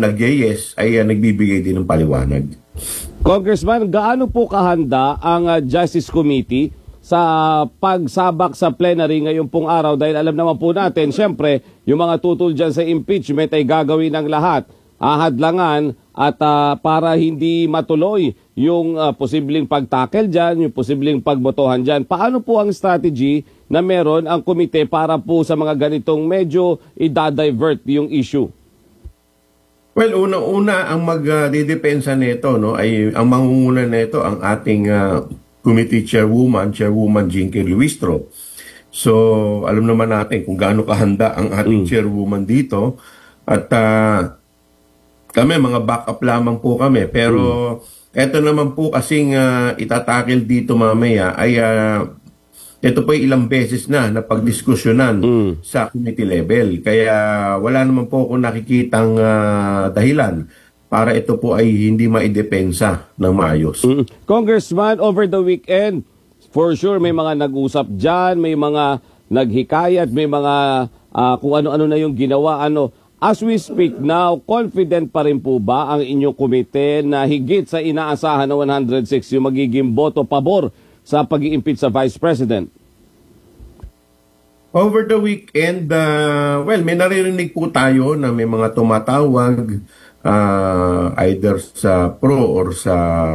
nag-yes ay nagbibigay din ng paliwanag. Congressman, gaano po kahanda ang Justice Committee sa pagsabak sa plenary ngayon pong araw? Dahil alam naman po natin, syempre, yung mga tutol dyan sa impeachment ay gagawin ng lahat. Ahadlangan at para hindi matuloy yung posibleng pagtakel dyan, yung posibleng pagbotohan dyan. Paano po ang strategy na meron ang komite para po sa mga ganitong medyo i-divert yung issue? Well, una-una ang magdidepensa nito, no, ay ang mangunguna nito ang ating committee chairwoman Jinky Luistro. So, alam naman natin kung gaano kahanda ang ating chairwoman dito at kami mga backup lamang po kami, pero eto naman po kasing itatakil dito mamaya ay ito po ay ilang beses na pagdiskusyonan sa committee level. Kaya wala naman po akong nakikitang dahilan para ito po ay hindi maidepensa ng maayos. Congressman, over the weekend, for sure may mga nag-usap dyan, may mga naghikayat, may mga kung ano-ano na yung ginawa. As we speak now, confident pa rin po ba ang inyong komite na higit sa inaasahan na 106 yung magiging boto pabor sa pag-i-impeach sa Vice President? Over the weekend, well, may naririnig po tayo na may mga tumatawag either sa pro or sa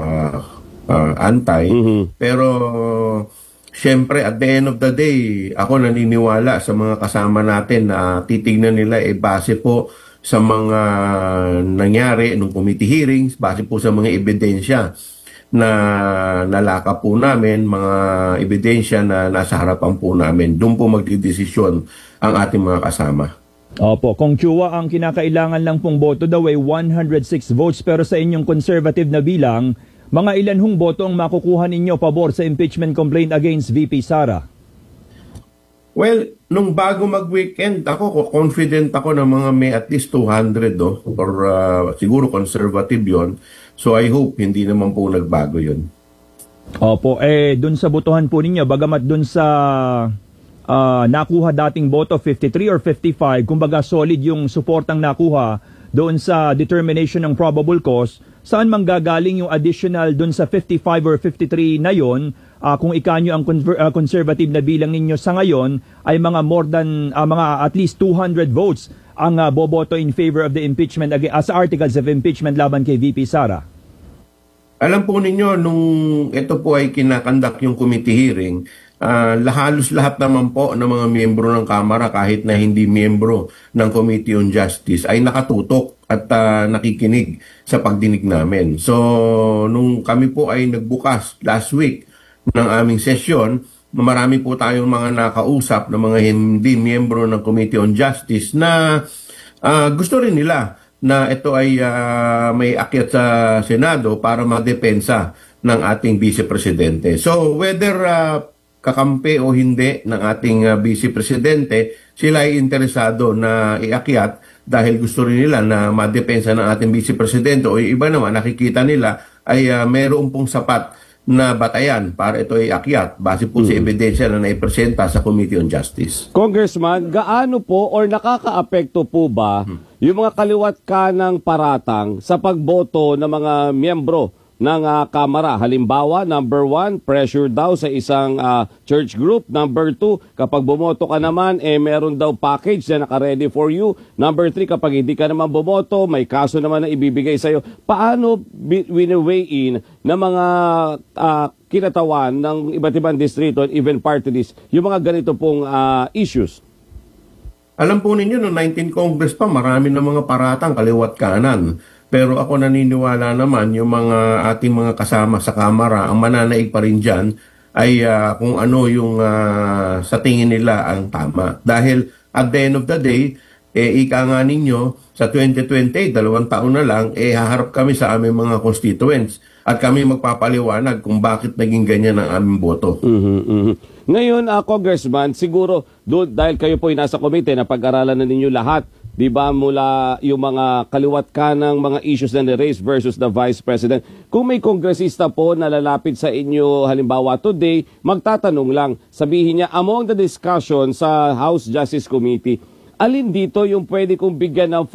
anti. Pero syempre, at the end of the day, ako naniniwala sa mga kasama natin na titignan nila base po sa mga nangyari nung committee hearings, base po sa mga ebidensya na nalaka po namin, mga ebidensya na nasa harapan po namin. Doon po magdidesisyon ang ating mga kasama. Opo, Kong Chua, ang kinakailangan lang pong boto daw ay 106 votes, pero sa inyong conservative na bilang, mga ilan hong boto ang makukuha ninyo pabor sa impeachment complaint against VP Sara? Well, nung bago mag-weekend, ako confident ako na mga may at least 200 or siguro conservative yon. So I hope hindi naman po nagbago yun. Opo, dun sa botohan po ninyo, bagamat dun sa nakuha dating boto 53 or 55, kumbaga solid yung suportang nakuha doon sa determination ng probable cause, saan manggagaling yung additional dun sa 55 or 53 na yon? Kung ikanyo ang conservative na bilang ninyo sa ngayon ay mga more than mga at least 200 votes ang boboto in favor of the impeachment as articles of impeachment laban kay VP Sara. Alam po ninyo, nung ito po ay kinakandak yung committee hearing, halos lahat naman po ng mga miyembro ng Kamara, kahit na hindi miyembro ng Committee on Justice, ay nakatutok at nakikinig sa pagdinig namin. So, nung kami po ay nagbukas last week ng aming sesyon, marami po tayong mga nakausap ng mga hindi miyembro ng Committee on Justice na gusto rin nila na ito ay may akyat sa Senado para madepensa ng ating Vice Presidente. So whether kakampi o hindi ng ating Vice Presidente, sila ay interesado na iakyat dahil gusto rin nila na madepensa ng ating Vice Presidente, o iba naman nakikita nila ay mayroon pong sapat na batayan para ito ay akyat base po sa ebidensya na naipresenta sa Committee on Justice. Congressman, gaano po or nakakaapekto po ba yung mga kaliwat kanang paratang sa pagboto ng mga miyembro ng Kamara? Halimbawa, number 1, pressure daw sa isang church group. Number 2, kapag bumoto ka naman, meron daw package na naka-ready for you. Number 3, kapag hindi ka naman bumoto, may kaso naman na ibibigay sa'yo. Paano wini-weigh in ng mga kinatawan ng iba't ibang distrito and even party list yung mga ganito pong issues? Alam po ninyo, no 19 Congress pa, marami na mga paratang kaliwat kanan. Pero ako naniniwala naman yung mga ating mga kasama sa Kamara, ang mananaig pa rin dyan ay kung ano yung sa tingin nila ang tama. Dahil at the end of the day, ika nga ninyo, sa 2020, 2 taon na lang, haharap kami sa aming mga constituents at kami magpapaliwanag kung bakit naging ganyan ang aming boto. Ngayon, Congressman, siguro dahil kayo po ay nasa komite na pag-aralan na ninyo lahat, di ba, mula yung mga kaliwat kanang mga issues na ni-raise versus the Vice President. Kung may kongresista po na lalapit sa inyo, halimbawa today, magtatanong lang, sabihin niya, among the discussion sa House Justice Committee, alin dito yung pwede kong bigyan ng